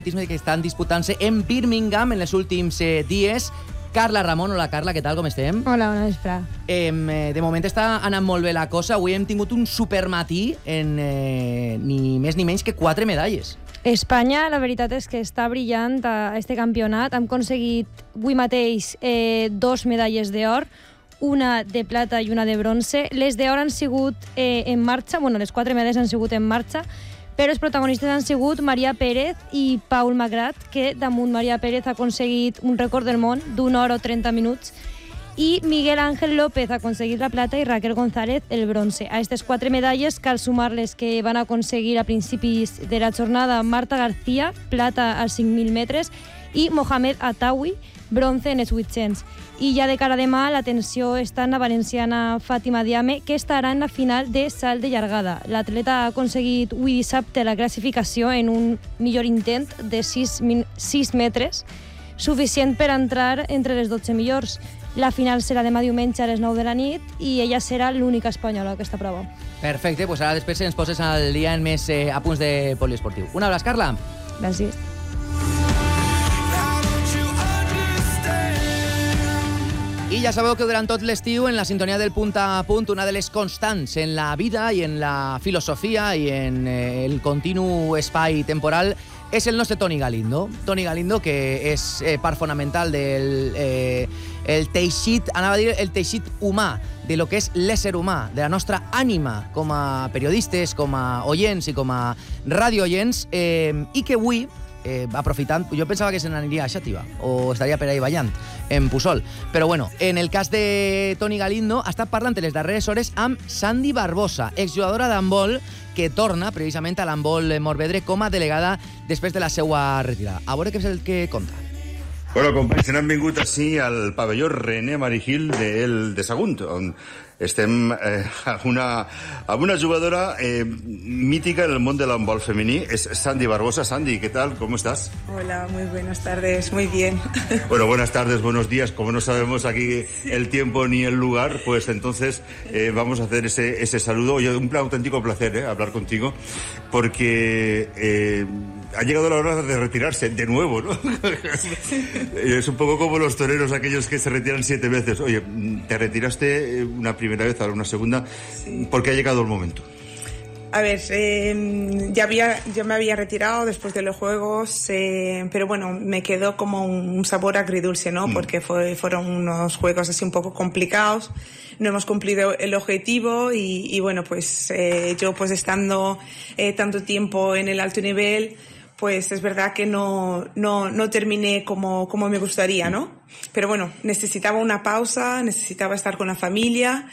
que estan disputant-se en Birmingham en els últims dies. Carla Ramon, hola Carla, què tal, com estem? Hola, bona vespre. De moment està anant molt bé la cosa. Avui hem tingut un supermatí en ni més ni menys que 4 medalles. Espanya, la veritat és que està brillant a este campionat. Hem aconseguit avui mateix 2 medalles d'or, una de plata i una de bronze. Les d'or han sigut en marxa, les 4 medalles han sigut en marxa, però els protagonistes han sigut Maria Pérez i Paul Magrat, que damunt Maria Pérez ha aconseguit un rècord del món d'1 hora o 30 minuts, i Miguel Ángel López ha aconseguit la plata i Raquel González el bronze. A aquestes 4 medalles cal sumar-les que van aconseguir a principis de la jornada Marta García, plata als 5.000 metres, i Mohamed Atawi, bronze en els 800. I ja de cara a demà, l'atenció està en la valenciana Fàtima Diame, que estarà en la final de salt de llargada. L'atleta ha aconseguit avui dissabte la classificació en un millor intent de 6 metres, suficient per entrar entre les 12 millors. La final serà demà diumenge a les 9 de la nit i ella serà l'única espanyola a aquesta prova. Perfecte, doncs ara després ens poses al dia en més apunts de poliesportiu. Un abraç, Carla. Gràcies. I ja sabeu que durant tot l'estiu, en la sintonia del Punt a Punt, una de les constants en la vida i en la filosofia i en el continu espai temporal és el nostre Toni Galindo. Toni Galindo, que és part fonamental del el teixit, anava a dir el teixit humà, de lo que és l'ésser humà, de la nostra ànima com a periodistes, com a oients i com a radiooients, i que avui, aprofitant, jo pensava que se n'aniria a Xàtiva o estaria per ahí ballant en Puçol, però bueno, en el cas de Toni Galindo ha estat parlant en les darreres hores amb Sandy Barbosa, exjugadora d'handbol, que torna precisament a l'handbol Morvedre com a delegada després de la seva retirada. A veure què és el que conta. Bueno, companys, han vingut així al pavelló René Marigil de Sagunt, on estem amb una jugadora mítica en el món de l'handbol femení, és Sandy Barbosa. Sandy, ¿qué tal? ¿Cómo estás? Hola, muy buenas tardes, muy bien. Bueno, buenas tardes, buenos días. Como no sabemos aquí el tiempo ni el lugar, pues entonces vamos a hacer ese saludo. Oye, un auténtico placer hablar contigo, porque ha llegado la hora de retirarse de nuevo, ¿no? Es un poco como los toreros, aquellos que se retiran 7 veces. Oye, te retiraste una primera vez, ahora una segunda. Sí. ¿Por qué ha llegado el momento? A ver, yo me había retirado después de los Juegos, pero bueno, me quedó como un sabor agridulce, ¿no? Porque fueron unos Juegos así un poco complicados, no hemos cumplido el objetivo y bueno, pues yo pues estando tanto tiempo en el alto nivel, pues es verdad que no terminé como me gustaría, ¿no? Pero bueno, necesitaba una pausa, necesitaba estar con la familia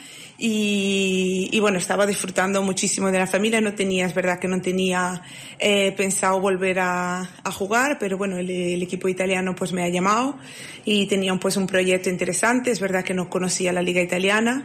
y bueno, estaba disfrutando muchísimo de la familia. Es verdad que no tenía pensado volver a jugar, pero bueno, el equipo italiano pues me ha llamado y tenían pues un proyecto interesante. Es verdad que no conocía la liga italiana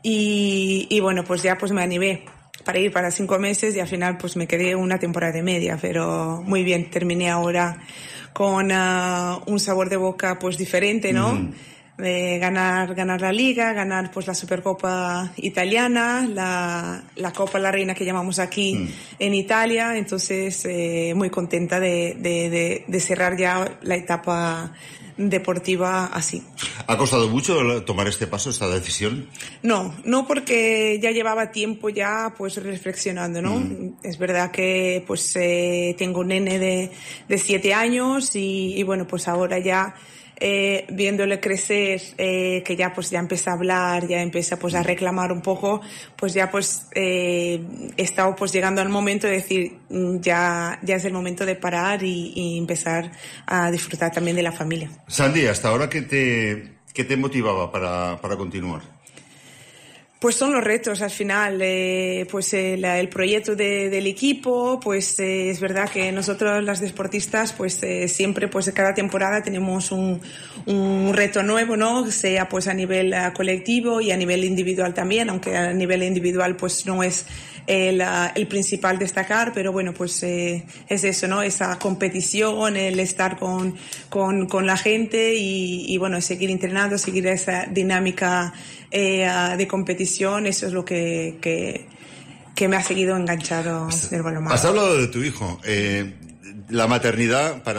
y bueno, pues ya pues me animé para ir para 5 meses y al final pues me quedé una temporada y media, pero muy bien, terminé ahora con un sabor de boca pues diferente, ¿no? De ganar la liga, ganar pues la Supercopa italiana, la Copa La Reina que llamamos aquí en Italia, entonces muy contenta de cerrar ya la etapa deportiva así. ¿Ha costado mucho tomar este paso, esta decisión? No porque ya llevaba tiempo ya pues reflexionando, ¿no? Es verdad que pues tengo un nene de 7 años y bueno, pues ahora ya viéndole crecer, que ya pues ya empieza a hablar, ya empieza pues a reclamar un poco, pues ya pues he estado pues llegando al momento de decir ya es el momento de parar y empezar a disfrutar también de la familia. Sandy, hasta ahora ¿qué te motivaba para continuar? Pues son los retos al final, pues el proyecto del equipo, pues es verdad que nosotros las deportistas pues siempre pues cada temporada tenemos un reto nuevo, ¿no? Sea pues a nivel colectivo y a nivel individual también, aunque a nivel individual pues no es el principal destacar, pero bueno, pues es eso, ¿no? Esa competición, el estar con la gente y bueno, seguir entrenando, seguir esa dinámica de competición, eso es lo que me ha seguido enganchado del balonmano. Has hablado de tu hijo. la maternidad para